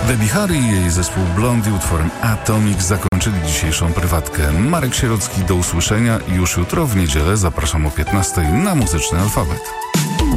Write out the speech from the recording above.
Debbie Harry i jej zespół Blondie utworem Atomic zakończyli dzisiejszą prywatkę. Marek Sierocki, do usłyszenia. Już jutro w niedzielę zapraszam o 15:00 na Muzyczny Alfabet.